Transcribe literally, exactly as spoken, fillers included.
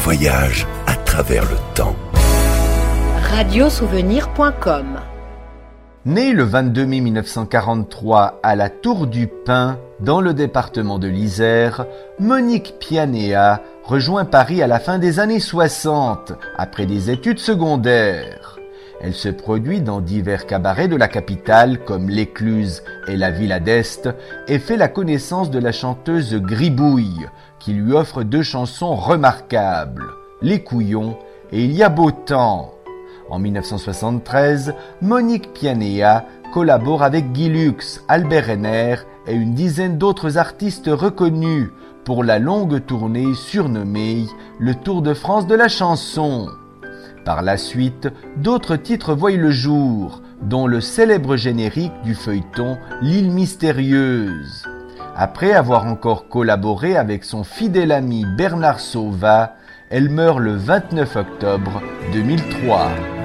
voyage à travers le temps. radiosouvenir point com. Née le vingt-deux mai mille neuf cent quarante-trois à la Tour du Pin, dans le département de l'Isère, Monique Pianéa rejoint Paris à la fin des années soixante, après des études secondaires. Elle se produit dans divers cabarets de la capitale, comme l'Écluse et la Villa d'Est, et fait la connaissance de la chanteuse Gribouille, qui lui offre deux chansons remarquables, Les Couillons et Il y a beau temps. En mille neuf cent soixante-treize, Monique Pianéa collabore avec Guy Lux, Albert Renner et une dizaine d'autres artistes reconnus pour la longue tournée surnommée le Tour de France de la chanson. Par la suite, d'autres titres voient le jour, dont le célèbre générique du feuilleton L'île mystérieuse. Après avoir encore collaboré avec son fidèle ami Bernard Sauvat, elle meurt le vingt-neuf octobre deux mille trois.